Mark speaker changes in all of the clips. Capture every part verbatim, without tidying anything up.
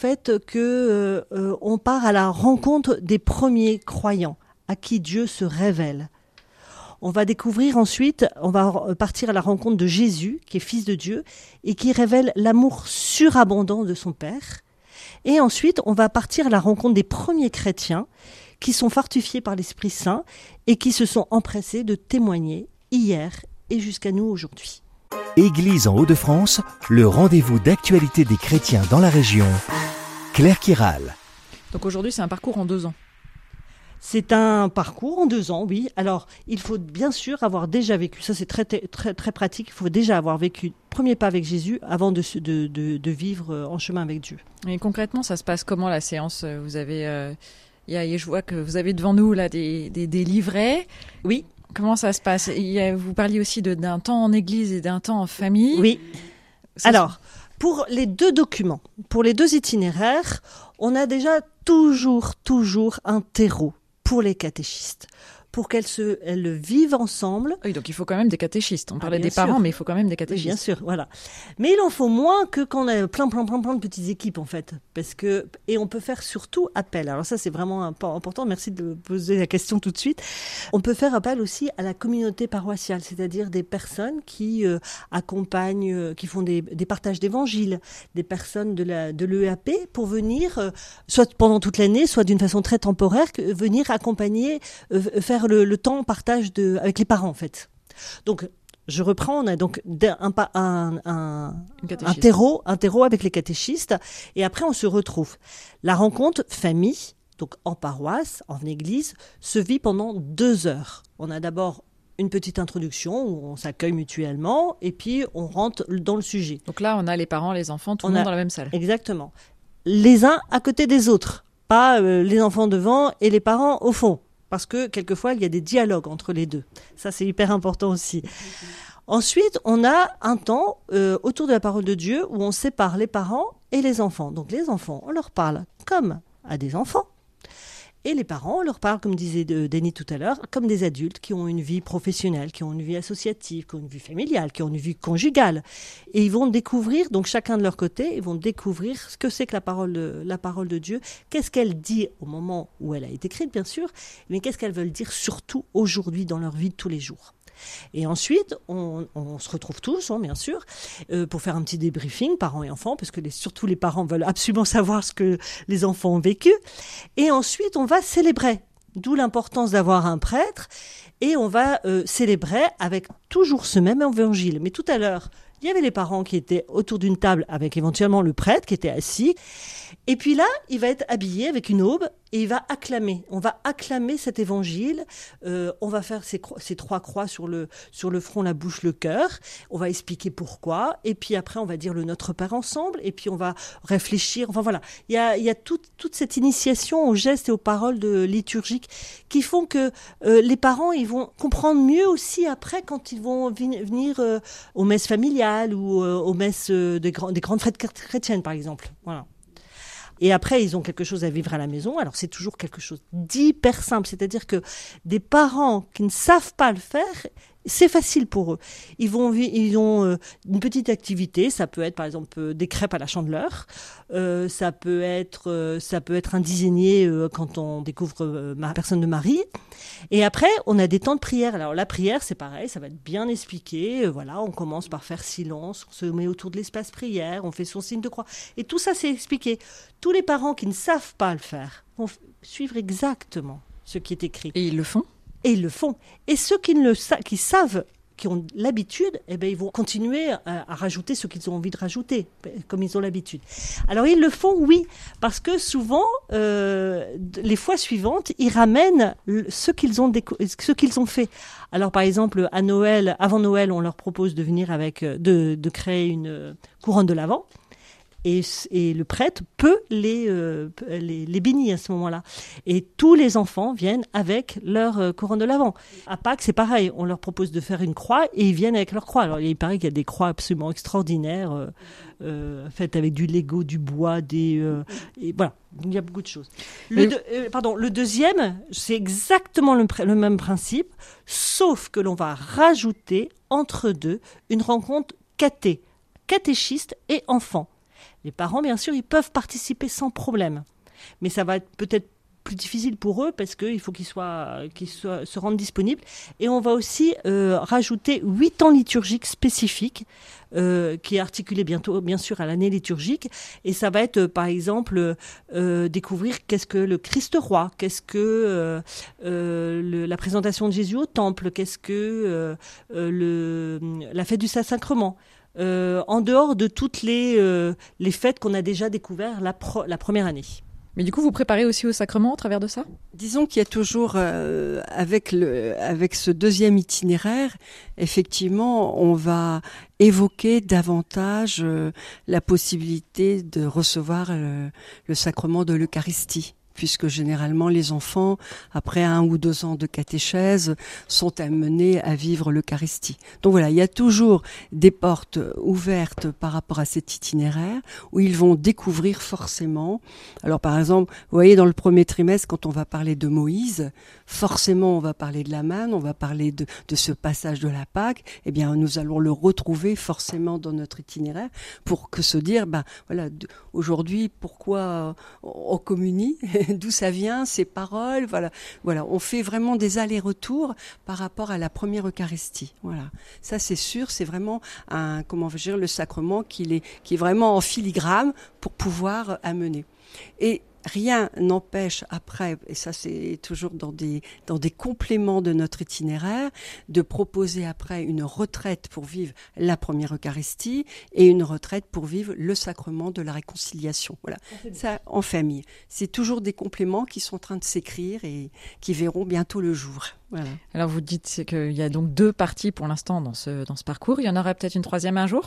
Speaker 1: fait que euh, on part à la rencontre des premiers croyants à qui Dieu se révèle. On va découvrir ensuite, on va partir à la rencontre de Jésus, qui est fils de Dieu, et qui révèle l'amour surabondant de son Père. Et ensuite, on va partir à la rencontre des premiers chrétiens, qui sont fortifiés par l'Esprit Saint, et qui se sont empressés de témoigner hier et jusqu'à nous aujourd'hui.
Speaker 2: Église en Hauts-de-France, le rendez-vous d'actualité des chrétiens dans la région. Claire Quiral.
Speaker 3: Donc aujourd'hui, c'est un parcours en deux ans.
Speaker 1: C'est un parcours en deux ans, oui. Alors, il faut bien sûr avoir déjà vécu, ça c'est très, très, très pratique, il faut déjà avoir vécu le premier pas avec Jésus avant de, de, de, de vivre en chemin avec Dieu.
Speaker 3: Et concrètement, ça se passe comment la séance ? Vous avez, euh, y a, je vois que vous avez devant nous là, des, des, des livrets.
Speaker 1: Oui.
Speaker 3: Comment ça se passe ? Il y a, vous parliez aussi de, d'un temps en église et d'un temps en famille.
Speaker 1: Oui.
Speaker 3: Ça
Speaker 1: Alors,
Speaker 3: se...
Speaker 1: pour les deux documents, pour les deux itinéraires, on a déjà toujours, toujours un terreau pour les catéchistes, pour qu'elles se, elles le vivent ensemble.
Speaker 3: Oui, donc il faut quand même des catéchistes. On parlait
Speaker 1: ah,
Speaker 3: des
Speaker 1: sûr.
Speaker 3: parents, mais il faut quand même des catéchistes.
Speaker 1: Oui, bien sûr, voilà. Mais il en faut moins que quand on a plein, plein, plein, plein de petites équipes, en fait. Parce que, et on peut faire surtout appel. Alors ça, c'est vraiment important. Merci de poser la question tout de suite. On peut faire appel aussi à la communauté paroissiale, c'est-à-dire des personnes qui euh, accompagnent, euh, qui font des, des partages d'évangiles, des personnes de, la, de l'E A P pour venir, euh, soit pendant toute l'année, soit d'une façon très temporaire, que, venir accompagner, euh, faire le, le temps partage de, avec les parents, en fait. Donc, je reprends, on a donc un, un, un, un, terreau, un terreau avec les catéchistes, et après on se retrouve. La rencontre famille, donc en paroisse, en église, se vit pendant deux heures. On a d'abord une petite introduction où on s'accueille mutuellement, et puis on rentre dans le sujet.
Speaker 3: Donc là, on a les parents, les enfants, tout
Speaker 1: on
Speaker 3: le monde
Speaker 1: a,
Speaker 3: dans la même salle.
Speaker 1: Exactement. Les uns à côté des autres, pas euh, les enfants devant et les parents au fond. Parce que quelquefois, il y a des dialogues entre les deux. Ça, c'est hyper important aussi. Ensuite, on a un temps euh, autour de la parole de Dieu où on sépare les parents et les enfants. Donc les enfants, on leur parle comme à des enfants. Et les parents, on leur parle, comme disait Denis tout à l'heure, comme des adultes qui ont une vie professionnelle, qui ont une vie associative, qui ont une vie familiale, qui ont une vie conjugale. Et ils vont découvrir, donc chacun de leur côté, ils vont découvrir ce que c'est que la parole de, la parole de Dieu, qu'est-ce qu'elle dit au moment où elle a été écrite, bien sûr, mais qu'est-ce qu'elle veut dire surtout aujourd'hui dans leur vie de tous les jours. Et ensuite, on, on se retrouve tous, hein, bien sûr, euh, pour faire un petit débriefing, parents et enfants, parce que les, surtout les parents veulent absolument savoir ce que les enfants ont vécu. Et ensuite, on va célébrer, d'où l'importance d'avoir un prêtre, et on va euh, célébrer avec toujours ce même évangile. Mais tout à l'heure, il y avait les parents qui étaient autour d'une table avec éventuellement le prêtre qui était assis. Et puis là, il va être habillé avec une aube et il va acclamer. On va acclamer cet évangile. Euh, on va faire ces, cro- ces trois croix sur le, sur le front, la bouche, le cœur. On va expliquer pourquoi. Et puis après, on va dire le Notre Père ensemble. Et puis on va réfléchir. Enfin voilà, il y a, il y a toute, toute cette initiation aux gestes et aux paroles de liturgiques qui font que euh, les parents, ils vont comprendre mieux aussi après quand ils vont vi- venir euh, aux messes familiales ou euh, aux messes euh, des, grands, des grandes fêtes chrétiennes, par exemple. Voilà. Et après, ils ont quelque chose à vivre à la maison. Alors, c'est toujours quelque chose d'hyper simple. C'est-à-dire que des parents qui ne savent pas le faire, c'est facile pour eux. Ils vont, ils ont euh, une petite activité. Ça peut être, par exemple, euh, des crêpes à la Chandeleur. Euh, ça peut être, euh, ça peut être un dizainier euh, quand on découvre euh, ma personne de Marie. Et après, on a des temps de prière. Alors, la prière, c'est pareil. Ça va être bien expliqué. Euh, voilà, on commence par faire silence. On se met autour de l'espace prière. On fait son signe de croix. Et tout ça, c'est expliqué. Tous les parents qui ne savent pas le faire vont f- suivre exactement ce qui est écrit.
Speaker 3: Et ils le font ?
Speaker 1: Et ils le font. Et ceux qui, ne le sa- qui savent, qui ont l'habitude, eh ben, ils vont continuer à, à rajouter ce qu'ils ont envie de rajouter, comme ils ont l'habitude. Alors, ils le font, oui, parce que souvent, euh, les fois suivantes, ils ramènent ce qu'ils ont, déco- ce qu'ils ont fait. Alors, par exemple, à Noël, avant Noël, on leur propose de venir avec, de, de créer une couronne de l'Avent. Et, et le prêtre peut les, euh, les, les bénir à ce moment-là. Et tous les enfants viennent avec leur euh, couronne de l'Avent. À Pâques, c'est pareil. On leur propose de faire une croix et ils viennent avec leur croix. Alors, il paraît qu'il y a des croix absolument extraordinaires, euh, euh, faites avec du Lego, du bois, des... Euh, et voilà, il y a beaucoup de choses. Le, de, euh, pardon, le deuxième, c'est exactement le, le même principe, sauf que l'on va rajouter entre deux une rencontre caté, catéchiste et enfant. Les parents, bien sûr, ils peuvent participer sans problème. Mais ça va être peut-être plus difficile pour eux parce qu'il faut qu'ils soient, qu'ils soient, se rendent disponibles. Et on va aussi euh, rajouter huit temps liturgiques spécifiques euh, qui est articulé bientôt, bien sûr, à l'année liturgique. Et ça va être, euh, par exemple, euh, découvrir qu'est-ce que le Christ roi, qu'est-ce que euh, euh, le, la présentation de Jésus au temple, qu'est-ce que euh, euh, le, la fête du Saint-Sacrement. Euh, en dehors de toutes les, euh, les fêtes qu'on a déjà découvertes la, pro, la première année.
Speaker 3: Mais du coup, vous préparez aussi au sacrement au travers de ça ?
Speaker 4: Disons qu'il y a toujours, euh, avec, le, avec ce deuxième itinéraire, effectivement, on va évoquer davantage euh, la possibilité de recevoir le, le sacrement de l'Eucharistie. Puisque généralement les enfants, après un ou deux ans de catéchèse, sont amenés à vivre l'Eucharistie. Donc voilà, il y a toujours des portes ouvertes par rapport à cet itinéraire où ils vont découvrir forcément. Alors par exemple, vous voyez dans le premier trimestre, quand on va parler de Moïse, forcément on va parler de la manne, on va parler de, de ce passage de la Pâque. Eh bien, nous allons le retrouver forcément dans notre itinéraire pour que se dire, ben voilà, aujourd'hui pourquoi on communie? D'où ça vient, ces paroles, voilà, voilà. On fait vraiment des allers-retours par rapport à la première Eucharistie, voilà. Ça, c'est sûr, c'est vraiment un, comment dire, le sacrement qui est, qui est vraiment en filigrane pour pouvoir amener. Et rien n'empêche après, et ça c'est toujours dans des, dans des compléments de notre itinéraire, de proposer après une retraite pour vivre la première Eucharistie et une retraite pour vivre le sacrement de la réconciliation. Voilà, ça en famille. C'est toujours des compléments qui sont en train de s'écrire et qui verront bientôt le jour. Voilà.
Speaker 3: Alors vous dites c'est qu'il y a donc deux parties pour l'instant dans ce, dans ce parcours. Il y en aura peut-être une troisième un jour ?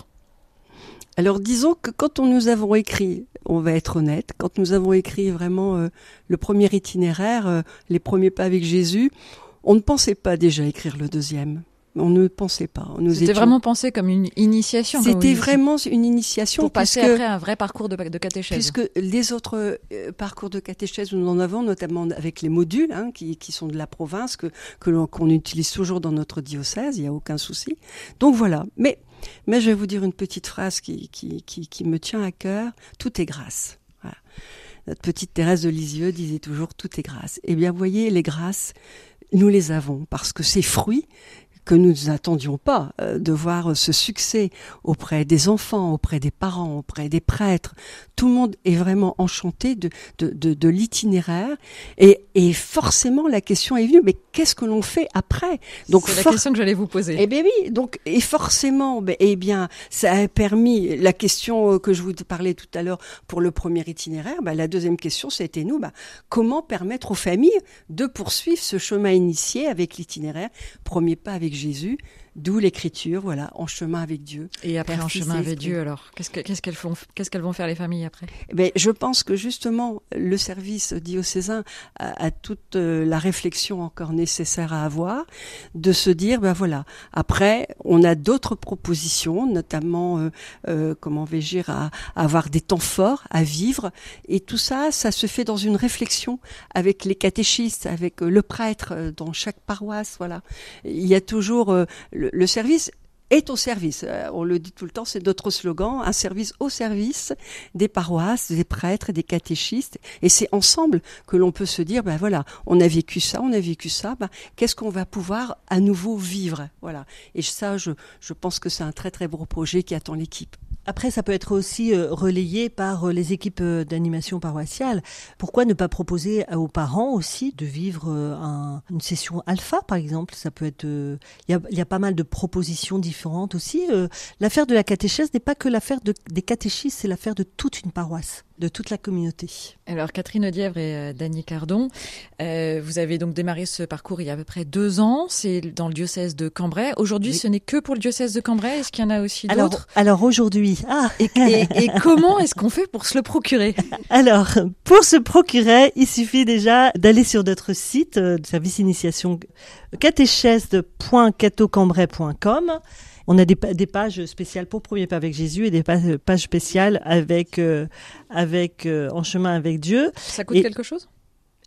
Speaker 4: Alors disons que quand on nous avons écrit, on va être honnête, quand nous avons écrit vraiment euh, le premier itinéraire, euh, les premiers pas avec Jésus, on ne pensait pas déjà écrire le deuxième. On ne pensait pas. Nous
Speaker 3: C'était
Speaker 4: étions...
Speaker 3: vraiment pensé comme une initiation.
Speaker 4: C'était vraiment une initiation.
Speaker 3: Pour passer
Speaker 4: puisque,
Speaker 3: après un vrai parcours de, de catéchèse.
Speaker 4: Puisque les autres euh, parcours de catéchèse, nous en avons, notamment avec les modules, hein, qui, qui sont de la province, que, que l'on, qu'on utilise toujours dans notre diocèse, il n'y a aucun souci. Donc voilà. Mais, mais je vais vous dire une petite phrase qui, qui, qui, qui me tient à cœur. Tout est grâce. Voilà. Notre petite Thérèse de Lisieux disait toujours tout est grâce. Eh bien, vous voyez, les grâces, nous les avons parce que ces fruits que nous n'attendions pas euh, de voir ce succès auprès des enfants, auprès des parents, auprès des prêtres. Tout le monde est vraiment enchanté de, de, de, de l'itinéraire et, et forcément la question est venue, mais qu'est-ce que l'on fait après?
Speaker 3: Donc c'est for- la question que j'allais vous poser.
Speaker 4: Eh bien oui, donc et forcément, ben, eh bien ça a permis la question que je vous parlais tout à l'heure pour le premier itinéraire. Ben, la deuxième question, c'était nous, ben, comment permettre aux familles de poursuivre ce chemin initié avec l'itinéraire, premier pas avec Jésus, d'où l'écriture, voilà, en chemin avec Dieu.
Speaker 3: Et après en chemin avec Dieu, alors, qu'est-ce, que, qu'est-ce, qu'elles font, qu'est-ce qu'elles vont faire les familles après?
Speaker 4: Eh bien, je pense que justement, le service diocésain a, a toute euh, la réflexion encore nécessaire à avoir, de se dire, ben voilà, après, on a d'autres propositions, notamment, euh, euh, comment vais-je dire, à, à avoir des temps forts, à vivre, et tout ça, ça se fait dans une réflexion avec les catéchistes, avec euh, le prêtre euh, dans chaque paroisse, voilà. Il y a toujours euh, le, le service est au service. On le dit tout le temps, c'est notre slogan, un service au service des paroisses, des prêtres, des catéchistes. Et c'est ensemble que l'on peut se dire, ben voilà, on a vécu ça, on a vécu ça, ben qu'est-ce qu'on va pouvoir à nouveau vivre, voilà. Et ça, je, je pense que c'est un très très beau projet qui attend l'équipe.
Speaker 1: Après, ça peut être aussi euh, relayé par euh, les équipes euh, d'animation paroissiale. Pourquoi ne pas proposer aux parents aussi de vivre euh, un, une session alpha, par exemple? Ça peut être. Il euh, y, a, y a pas mal de propositions différentes aussi. Euh, l'affaire de la catéchèse n'est pas que l'affaire de, des catéchistes, c'est l'affaire de toute une paroisse, de toute la communauté. Alors,
Speaker 3: Catherine Audièvre et euh, Dany Cardon, euh, vous avez donc démarré ce parcours il y a à peu près deux ans. C'est dans le diocèse de Cambrai. Aujourd'hui, oui. Ce n'est que pour le diocèse de Cambrai. Est-ce qu'il y en a aussi
Speaker 1: alors,
Speaker 3: d'autres?
Speaker 1: Alors aujourd'hui. Ah.
Speaker 3: Et, et, et comment est-ce qu'on fait pour se le procurer?
Speaker 1: Alors, pour se procurer, il suffit déjà d'aller sur notre site, euh, service initiation catéchèse point catocambrai point com. On a des, des pages spéciales pour Premier pas avec Jésus et des pages, pages spéciales avec, euh, avec euh, En chemin avec Dieu.
Speaker 3: Ça coûte
Speaker 1: et,
Speaker 3: quelque chose?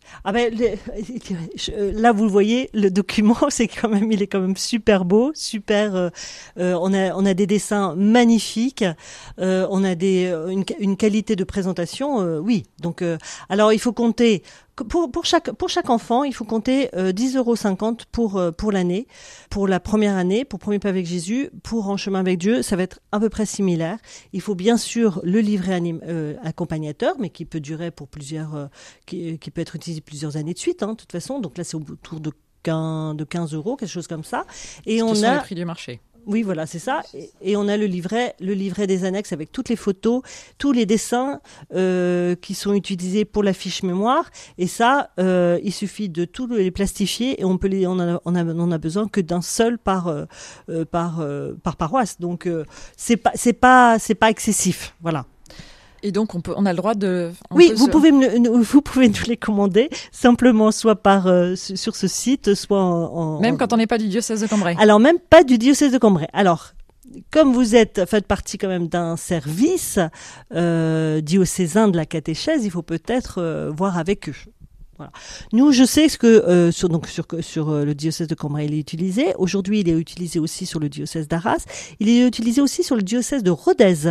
Speaker 1: Ah ben, les- là vous le voyez, le document, c'est quand même, il est quand même super beau, super. Euh, euh, on a, on a des dessins magnifiques, euh, on a des, une, une qualité de présentation, euh, oui. Donc, euh, alors il faut compter que pour pour chaque pour chaque enfant, il faut compter euh, dix euros cinquante pour euh, pour l'année, pour la première année, pour Premier pas avec Jésus, pour En chemin avec Dieu, ça va être à peu près similaire. Il faut bien sûr le livret anim, euh, accompagnateur, mais qui peut durer pour plusieurs, euh, qui, qui peut être utilisé plusieurs années de suite, hein, de toute façon. Donc là, c'est autour de quinze, de quinze euros, quelque chose comme ça. Et
Speaker 3: Ce
Speaker 1: on
Speaker 3: qui sont
Speaker 1: a
Speaker 3: les prix du marché.
Speaker 1: oui, voilà, c'est ça. Et, et on a le livret, le livret des annexes avec toutes les photos, tous les dessins euh, qui sont utilisés pour la fiche mémoire. Et ça, euh, il suffit de tous les plastifier et on peut les, on a, on a, on a besoin que d'un seul par euh, euh, par euh, par paroisse. Donc euh, c'est pas c'est pas c'est pas excessif. Voilà.
Speaker 3: Et donc, on, peut, on a le droit de... on
Speaker 1: Oui,
Speaker 3: peut
Speaker 1: vous
Speaker 3: se-
Speaker 1: pouvez me, nous- vous pouvez nous les commander simplement soit par euh, su- sur ce site, soit en, en-
Speaker 3: Même quand on n'est pas du diocèse de Cambrai.
Speaker 1: Alors même pas du diocèse de Cambrai. Alors comme vous êtes faites partie quand même d'un service euh, diocésain de la catéchèse, il faut peut-être euh, voir avec eux. Voilà. Nous, je sais ce que euh, sur donc sur sur euh, le diocèse de Cambrai il est utilisé. Aujourd'hui, il est utilisé aussi sur le diocèse d'Arras. Il est utilisé aussi sur le diocèse de Rodez.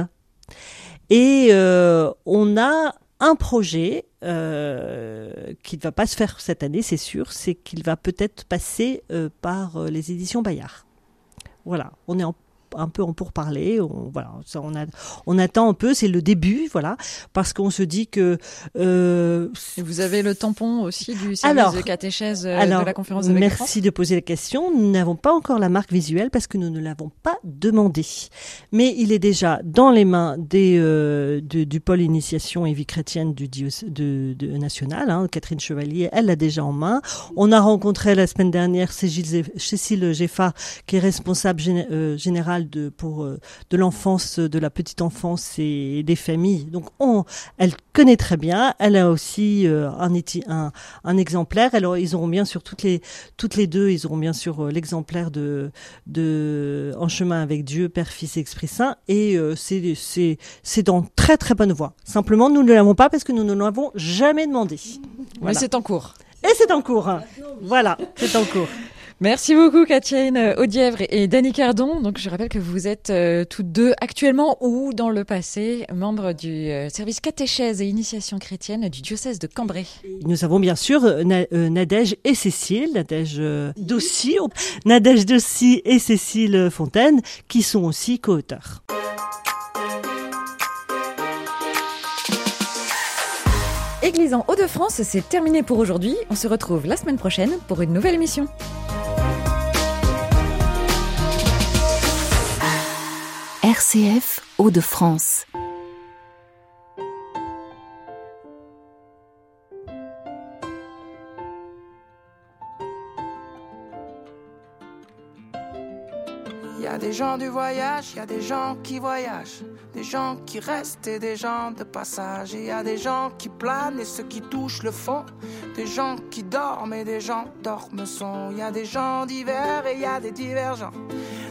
Speaker 1: Et euh, on a un projet euh, qui ne va pas se faire cette année, c'est sûr, c'est qu'il va peut-être passer euh, par euh, les éditions Bayard. Voilà, on est en, un peu en pourparlers, on, voilà, ça, on, a, on attend un peu, c'est le début, voilà, parce qu'on se dit que... Euh,
Speaker 3: Et vous avez le tampon aussi du service
Speaker 1: Alors,
Speaker 3: de catéchèse euh,
Speaker 1: alors,
Speaker 3: de la conférence de l'évêque de France.
Speaker 1: merci de poser la question. Nous n'avons pas encore la marque visuelle parce que nous ne l'avons pas demandé. Mais il est déjà dans les mains des, euh, de- du pôle initiation et vie chrétienne du diocèse de, de national. Hein. Catherine Chevalier, elle l'a déjà en main. On a rencontré la semaine dernière Cécile Zé- Cécile Geffard, qui est responsable géné- euh, générale de, pour, euh, de l'enfance, de la petite enfance et des familles. Donc, on, elle connaît très bien. Elle a aussi euh, un, éti- un, un exemplaire. Alors, ils auront bien sûr toutes les, toutes les deux, ils auront bien sûr euh, l'exemplaire de, de En chemin avec Dieu, Père, Fils, Esprit Saint. Et euh, c'est, c'est, c'est dans très très bonne voie. Simplement, nous ne l'avons pas parce que nous ne l'avons jamais demandé.
Speaker 3: Mais
Speaker 1: Voilà.
Speaker 3: c'est en cours.
Speaker 1: Et c'est en cours. hein. Voilà, c'est en cours.
Speaker 3: Merci beaucoup, Katiane Audièvre et Dany Cardon. Donc, je rappelle que vous êtes euh, toutes deux actuellement ou dans le passé membres du euh, service catéchèse et initiation chrétienne du diocèse de Cambrai.
Speaker 1: Nous avons bien sûr euh, Na- euh, Nadège et Cécile, Nadège euh, Dossi, Nadège Dossi et Cécile Fontaine, qui sont aussi co-auteurs.
Speaker 3: Église en Hauts-de-France, c'est terminé pour aujourd'hui. On se retrouve la semaine prochaine pour une nouvelle émission.
Speaker 5: R C F Hauts-de-France.
Speaker 6: Il y a des gens du voyage, il y a des gens qui voyagent, des gens qui restent et des gens de passage. Et il y a des gens qui planent et ceux qui touchent le fond, des gens qui dorment et des gens dorment son. Il y a des gens divers et il y a des divergents.